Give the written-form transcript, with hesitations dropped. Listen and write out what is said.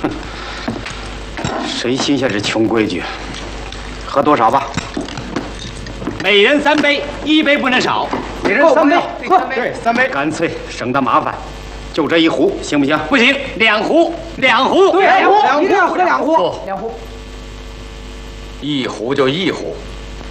谁信下这穷规矩？喝多少吧？ 每人3杯，1杯不能少。 每人3杯，喝。 对，3杯。干脆省得麻烦，就这1壶，行不行？ 不行，2壶，2壶。 对，2壶，一定要喝2壶。 2壶。1壶就1壶，